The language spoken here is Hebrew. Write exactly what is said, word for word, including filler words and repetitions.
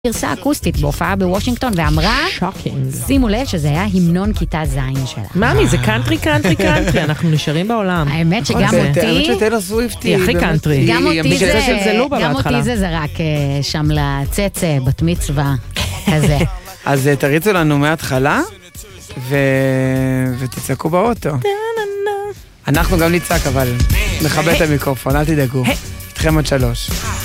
גרסה אקוסטית בהופעה בוושינגטון ואמרה, שימו לב שזה היה המנון כיתה זין שלה. מאמי, זה קאנטרי, קאנטרי, קאנטרי, אנחנו נשארים בעולם. האמת שגם אותי, האמת שטיילור סוויפט היא הכי קאנטרי. גם אותי זה, גם בהתחלה. אותי זה זרק שם לצץ בת מצווה כזה. אז תריצו לנו מההתחלה ו... ותצעקו באוטו. אנחנו גם נצעק, אבל נכבד את המיקרופון, אל תדאגו. איתכם עוד שלוש.